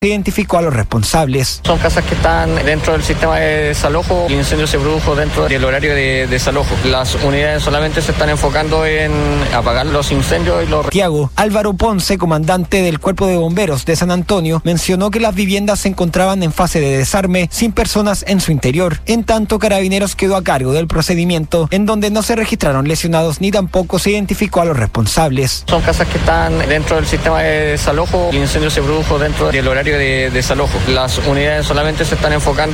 Se identificó a los responsables. Son casas que están dentro del sistema de desalojo. El incendio se produjo dentro del horario de desalojo. Las unidades solamente se están enfocando en apagar los incendios y los... Santiago, Álvaro Ponce, comandante del Cuerpo de Bomberos de San Antonio, mencionó que las viviendas se encontraban en fase de desarme sin personas en su interior. En tanto, Carabineros quedó a cargo del procedimiento, en donde no se registraron lesionados ni tampoco se identificó a los responsables. Son casas que están dentro del sistema de desalojo. El incendio se produjo dentro del horario de desalojo. Las unidades solamente se están enfocando